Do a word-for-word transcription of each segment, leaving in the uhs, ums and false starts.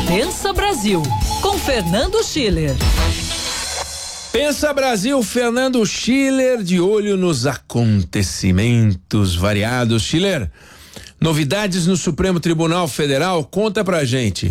Pensa Brasil, com Fernando Schiller. Pensa Brasil, Fernando Schiller, de olho nos acontecimentos variados. Schiller, novidades no Supremo Tribunal Federal, conta pra gente.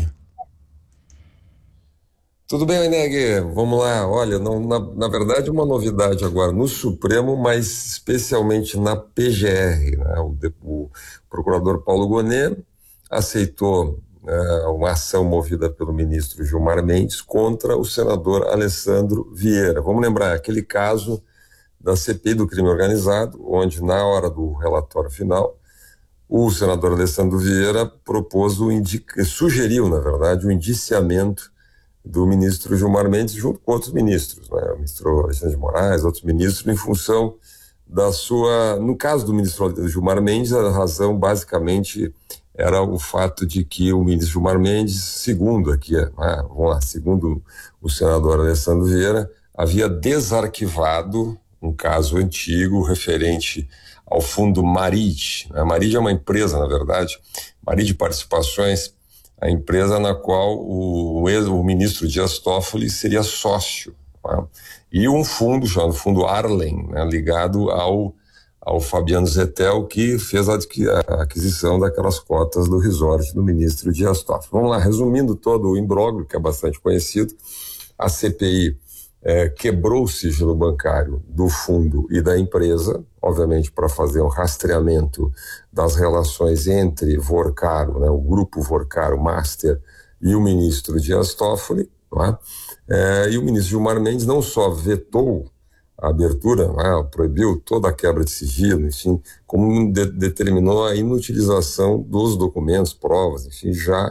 Tudo bem, Eneg? Vamos lá. Olha, não, na, na verdade, uma novidade agora no Supremo, mas especialmente na P G R. Né? O, o procurador Paulo Gonet aceitou uh, uma ação movida pelo ministro Gilmar Mendes contra o senador Alessandro Vieira. Vamos lembrar, aquele caso da C P I do crime organizado, onde na hora do relatório final, o senador Alessandro Vieira propôs o indica, sugeriu, na verdade, o indiciamento do ministro Gilmar Mendes junto com outros ministros, né? O ministro Alexandre de Moraes, outros ministros, em função da sua... No caso do ministro Gilmar Mendes, a razão basicamente era o fato de que o ministro Gilmar Mendes, segundo aqui, ah, vamos lá, segundo o senador Alessandro Vieira, havia desarquivado um caso antigo referente ao fundo Marid. A Marid é uma empresa, na verdade, Marid Participações, a empresa na qual o, o ministro Dias Toffoli seria sócio, né? E um fundo, chamado Fundo Arlen, né? ligado ao, ao Fabiano Zettel, que fez a aquisição daquelas cotas do resort do ministro Dias Toffoli. Vamos lá, resumindo todo o imbróglio, que é bastante conhecido, a C P I é, quebrou o sigilo bancário do fundo e da empresa, obviamente para fazer um rastreamento das relações entre Vorcaro, né, o grupo Vorcaro Master e o ministro Dias Toffoli, né, é, e o ministro Gilmar Mendes não só vetou a abertura, né, proibiu toda a quebra de sigilo, enfim, como de, determinou a inutilização dos documentos, provas, enfim, já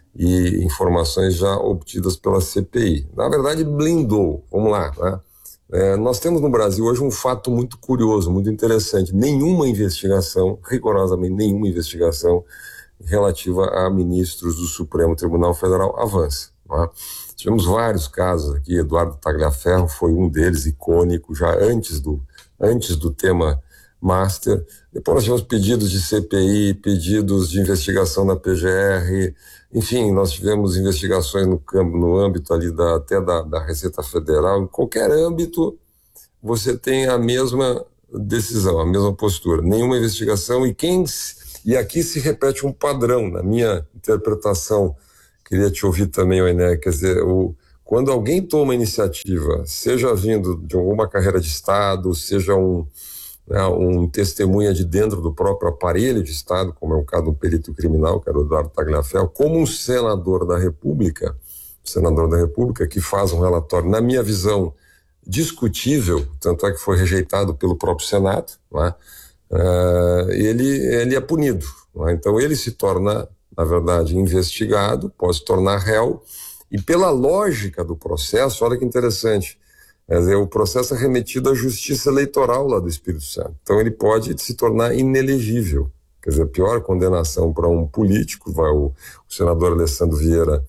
e informações já obtidas pela C P I. Na verdade, blindou, vamos lá, né? É, nós temos no Brasil hoje um fato muito curioso, muito interessante. Nenhuma investigação, rigorosamente nenhuma investigação relativa a ministros do Supremo Tribunal Federal avança. Né? Tivemos vários casos aqui, Eduardo Tagliaferro foi um deles, icônico, já antes do, antes do tema Master. Depois nós tivemos pedidos de C P I, pedidos de investigação da P G R, enfim, nós tivemos investigações no campo, no âmbito ali da, até da, da Receita Federal. Em qualquer âmbito você tem a mesma decisão, a mesma postura, nenhuma investigação. E quem e aqui se repete um padrão na minha interpretação. Queria te ouvir também, Ené, quer dizer, o, quando alguém toma iniciativa, seja vindo de alguma carreira de Estado, seja um um testemunha de dentro do próprio aparelho de Estado, como é o caso do perito criminal, que era o Eduardo Tagliaferro, como um senador da República, senador da República, que faz um relatório, na minha visão, discutível, tanto é que foi rejeitado pelo próprio Senado, né? uh, ele, ele é punido. Né? Então ele se torna, na verdade, investigado, pode se tornar réu, e pela lógica do processo, olha que interessante, quer dizer, o processo é remetido à Justiça Eleitoral lá do Espírito Santo. Então ele pode se tornar inelegível. Quer dizer, a pior condenação para um político, vai o, o senador Alessandro Vieira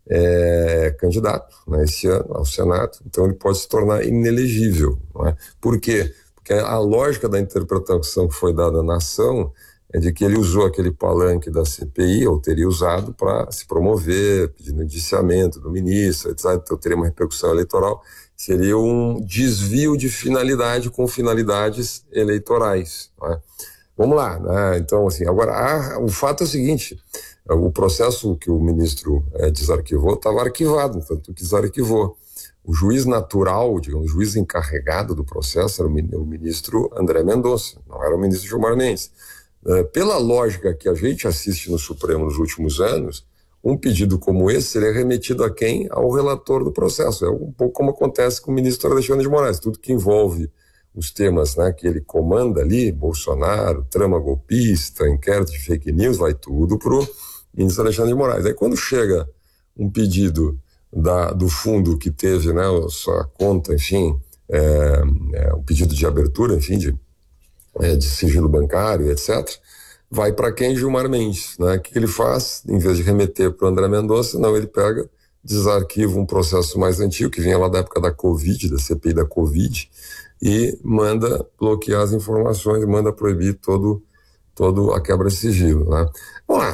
é candidato, né, esse ano ao Senado, então ele pode se tornar inelegível. Não é? Por quê? Porque a lógica da interpretação que foi dada na ação é de que ele usou aquele palanque da C P I, ou teria usado, para se promover, pedindo indiciamento do ministro, etcétera. Então teria uma repercussão eleitoral. Seria um desvio de finalidade com finalidades eleitorais. Né? Vamos lá, né? Então, assim, agora, ah, o fato é o seguinte, o processo que o ministro é, desarquivou estava arquivado, tanto que desarquivou. O juiz natural, digamos, o juiz encarregado do processo era o ministro André Mendonça, não era o ministro Gilmar Mendes. É, pela lógica que a gente assiste no Supremo nos últimos anos, um pedido como esse seria remetido a quem? Ao relator do processo. É um pouco como acontece com o ministro Alexandre de Moraes. Tudo que envolve os temas, né, que ele comanda ali, Bolsonaro, trama golpista, inquérito de fake news, vai tudo para o ministro Alexandre de Moraes. Aí quando chega um pedido da, do fundo que teve, né, sua conta, enfim, é, é, um pedido de abertura, enfim, de, é, de sigilo bancário, etcétera, vai para quem? Gilmar Mendes, né? O que ele faz? Em vez de remeter para o André Mendonça, não, ele pega, desarquiva um processo mais antigo, que vinha lá da época da Covid, da C P I da Covid, e manda bloquear as informações, manda proibir todo, todo a quebra de sigilo, né? Vamos lá.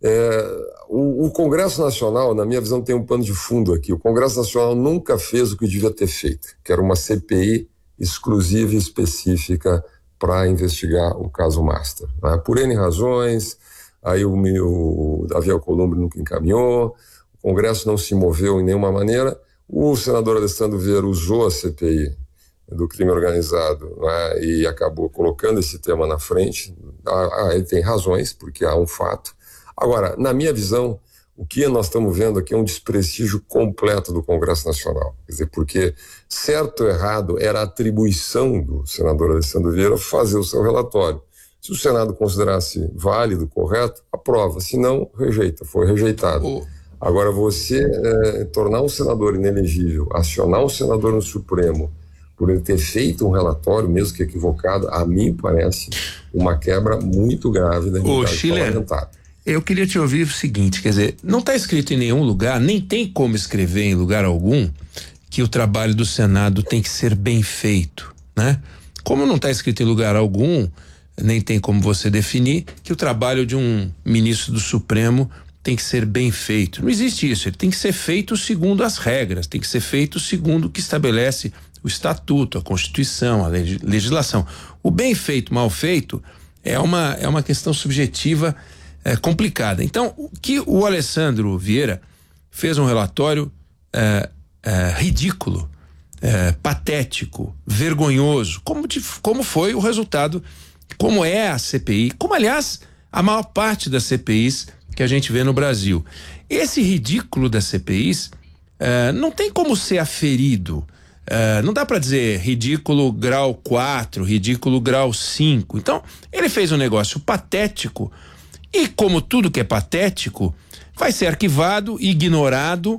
É, o, o Congresso Nacional, na minha visão, tem um pano de fundo aqui. O Congresso Nacional nunca fez o que devia ter feito, que era uma C P I exclusiva e específica para investigar o caso Master, né? Por N razões, aí o, o Davi Alcolumbre nunca encaminhou, o Congresso não se moveu em nenhuma maneira. O senador Alessandro Vieira usou a C P I do crime organizado, né? E acabou colocando esse tema na frente. Ah, ele tem razões, porque há um fato. Agora, na minha visão, o que nós estamos vendo aqui é um desprestígio completo do Congresso Nacional. Quer dizer, porque certo ou errado era a atribuição do senador Alessandro Vieira fazer o seu relatório. Se o Senado considerasse válido, correto, aprova. Se não, rejeita. Foi rejeitado. Oh. Agora, você é, tornar um senador inelegível, acionar um senador no Supremo, por ele ter feito um relatório, mesmo que equivocado, a mim parece uma quebra muito grave da imunidade parlamentar. Eu queria te ouvir o seguinte, quer dizer, não está escrito em nenhum lugar, nem tem como escrever em lugar algum, que o trabalho do Senado tem que ser bem feito, né? Como não está escrito em lugar algum, nem tem como você definir que o trabalho de um ministro do Supremo tem que ser bem feito. Não existe isso, ele tem que ser feito segundo as regras, tem que ser feito segundo o que estabelece o estatuto, a Constituição, a legislação. O bem feito, mal feito é uma, é uma questão subjetiva É, complicada. Então, o que o Alessandro Vieira fez um relatório é, é, ridículo, é, patético, vergonhoso, como, de, como foi o resultado, como é a C P I, como aliás a maior parte das C P Is que a gente vê no Brasil. Esse ridículo das C P Is é, não tem como ser aferido. É, não dá para dizer ridículo grau quatro, ridículo grau cinco. Então, ele fez um negócio patético. E como tudo que é patético, vai ser arquivado, ignorado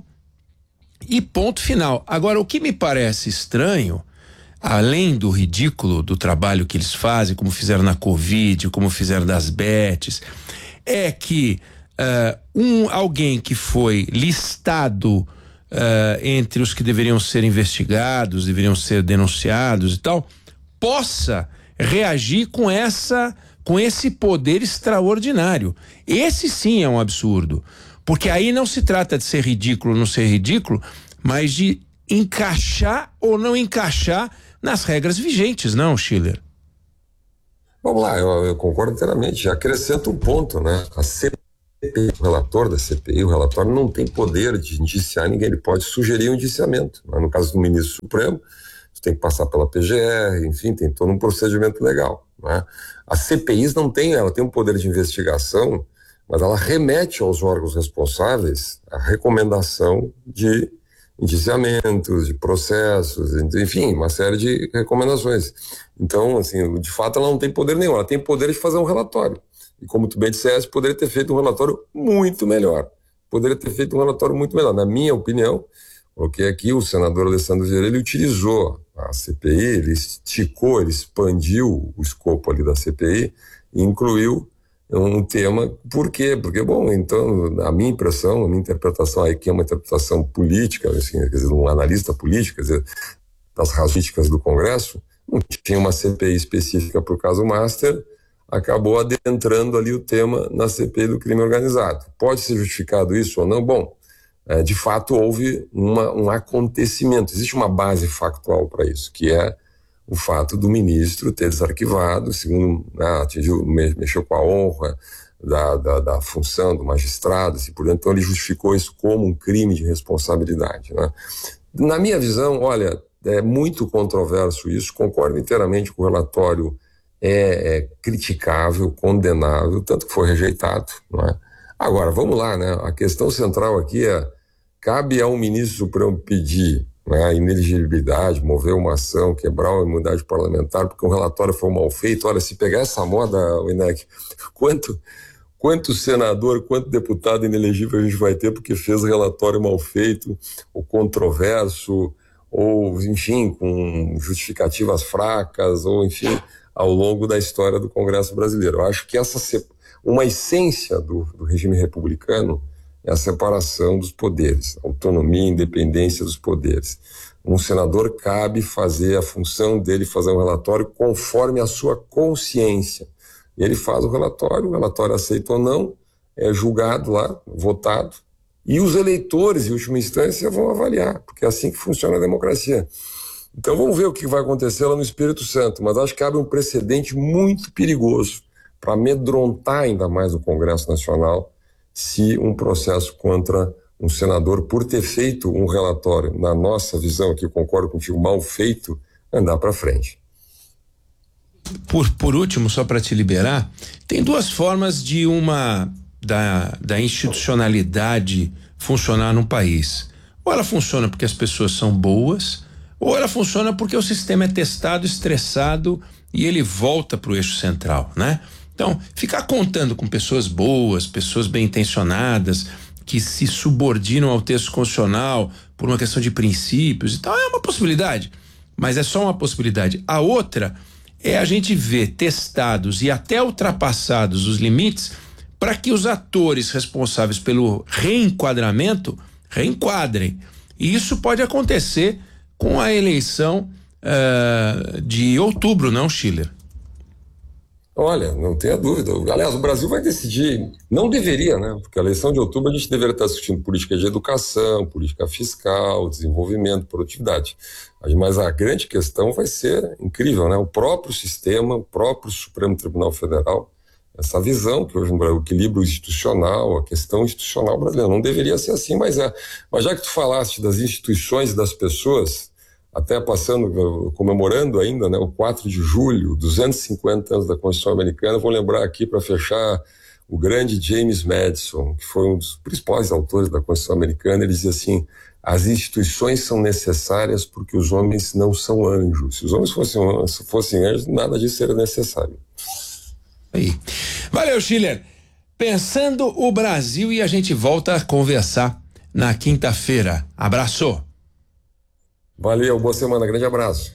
e ponto final. Agora, o que me parece estranho, além do ridículo do trabalho que eles fazem, como fizeram na Covid, como fizeram das Betes, é que uh, um, alguém que foi listado uh, entre os que deveriam ser investigados, deveriam ser denunciados e tal, possa reagir com essa... com esse poder extraordinário. Esse sim é um absurdo, porque aí não se trata de ser ridículo ou não ser ridículo, mas de encaixar ou não encaixar nas regras vigentes, não, Schiller? Vamos lá, eu, eu concordo inteiramente. Acrescento um ponto, né? A C P I, o relator da C P I, o relatório não tem poder de indiciar ninguém, ele pode sugerir um indiciamento. Mas no caso do ministro Supremo, tem que passar pela P G R, enfim, tem todo um procedimento legal, né? A C P Is não tem, ela tem um poder de investigação, mas ela remete aos órgãos responsáveis a recomendação de indiciamentos, de processos, enfim, uma série de recomendações. Então, assim, de fato ela não tem poder nenhum, ela tem poder de fazer um relatório. E como tu bem disseste, poderia ter feito um relatório muito melhor. Poderia ter feito um relatório muito melhor. Na minha opinião, coloquei aqui, o senador Alessandro Vieira, ele utilizou a C P I, ele esticou, ele expandiu o escopo ali da C P I e incluiu um tema. Por quê? Porque, bom, então, a minha impressão, a minha interpretação aí, que é uma interpretação política, assim, quer dizer, um analista político, quer dizer, das razões do Congresso, não tinha uma C P I específica para o caso Master, acabou adentrando ali o tema na C P I do crime organizado. Pode ser justificado isso ou não? Bom, É, de fato houve uma, um acontecimento, existe uma base factual para isso, que é o fato do ministro ter desarquivado, segundo, né, atingiu, mexeu com a honra da, da, da função do magistrado, assim, por dentro, então ele justificou isso como um crime de responsabilidade, né? Na minha visão, olha, é muito controverso isso, concordo inteiramente com o relatório, é, é criticável, condenável, tanto que foi rejeitado, não é? Agora, vamos lá, né? A questão central aqui é, cabe ao ministro Supremo pedir, né, a inelegibilidade, mover uma ação, quebrar a imunidade parlamentar, porque um relatório foi mal feito. Olha, se pegar essa moda, Winec, quanto, quanto senador, quanto deputado inelegível a gente vai ter porque fez relatório mal feito, ou controverso, ou, enfim, com justificativas fracas, ou, enfim, ao longo da história do Congresso brasileiro. Eu acho que essa uma essência do, do regime republicano é a separação dos poderes, a autonomia e independência dos poderes. Um senador cabe fazer a função dele, fazer um relatório conforme a sua consciência. E ele faz o relatório, o relatório aceita ou não, é julgado lá, votado, e os eleitores, em última instância, vão avaliar, porque é assim que funciona a democracia. Então vamos ver o que vai acontecer lá no Espírito Santo, mas acho que abre um precedente muito perigoso para amedrontar ainda mais o Congresso Nacional se um processo contra um senador, por ter feito um relatório, na nossa visão aqui, eu concordo contigo, mal feito, andar para frente. Por, por último, só para te liberar, tem duas formas de uma da, da institucionalidade funcionar num país. Ou ela funciona porque as pessoas são boas, ou ela funciona porque o sistema é testado, estressado e ele volta para o eixo central, né? Então, ficar contando com pessoas boas, pessoas bem intencionadas, que se subordinam ao texto constitucional por uma questão de princípios e tal, é uma possibilidade, mas é só uma possibilidade. A outra é a gente ver testados e até ultrapassados os limites para que os atores responsáveis pelo reenquadramento reenquadrem. E isso pode acontecer com a eleição uh, de outubro, não, Schiller? Olha, não tenha dúvida. Aliás, o Brasil vai decidir, não deveria, né? Porque a eleição de outubro a gente deveria estar discutindo política de educação, política fiscal, desenvolvimento, produtividade. Mas a grande questão vai ser incrível, né? O próprio sistema, o próprio Supremo Tribunal Federal, essa visão que hoje no Brasil, o equilíbrio institucional, a questão institucional brasileira, não deveria ser assim, mas é. Mas já que tu falaste das instituições e das pessoas, até passando, comemorando ainda, né, o quatro de julho, duzentos e cinquenta anos da Constituição Americana, vou lembrar aqui para fechar o grande James Madison, que foi um dos principais autores da Constituição Americana. Ele dizia assim: as instituições são necessárias porque os homens não são anjos. Se os homens fossem, fossem anjos, nada disso seria necessário. Aí. Valeu, Schiller. Pensando o Brasil, e a gente volta a conversar na quinta-feira. Abraço. Valeu, boa semana, grande abraço.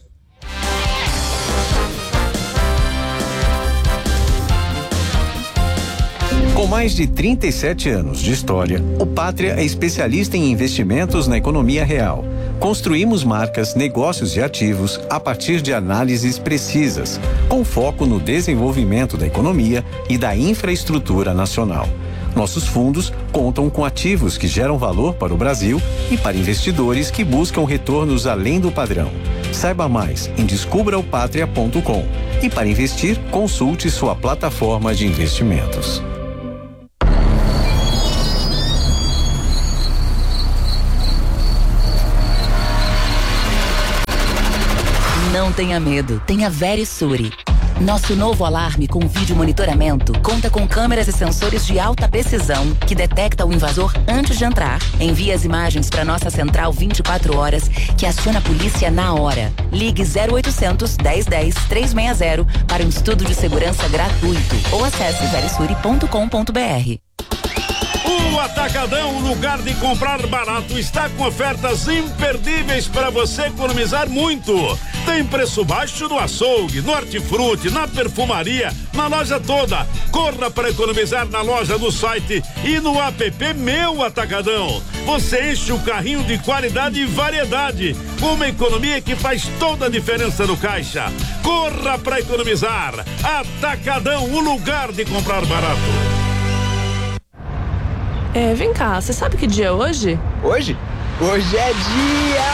Com mais de trinta e sete anos de história, o Pátria é especialista em investimentos na economia real. Construímos marcas, negócios e ativos a partir de análises precisas, com foco no desenvolvimento da economia e da infraestrutura nacional. Nossos fundos contam com ativos que geram valor para o Brasil e para investidores que buscam retornos além do padrão. Saiba mais em descubra o pátria ponto com e para investir, consulte sua plataforma de investimentos. Não tenha medo, tenha Verisure. Nosso novo alarme com vídeo monitoramento conta com câmeras e sensores de alta precisão que detecta o invasor antes de entrar. Envia as imagens para nossa central vinte e quatro horas, que aciona a polícia na hora. Ligue zero oitocentos, dez dez, trezentos e sessenta para um estudo de segurança gratuito ou acesse verisure ponto com ponto br. O Atacadão, o lugar de comprar barato, está com ofertas imperdíveis para você economizar muito. Tem preço baixo no açougue, no hortifruti, na perfumaria, na loja toda. Corra para economizar na loja, no site e no app Meu Atacadão. Você enche o carrinho de qualidade e variedade, com uma economia que faz toda a diferença no caixa. Corra para economizar. Atacadão, o lugar de comprar barato. É, vem cá, você sabe que dia é hoje? Hoje? Hoje é dia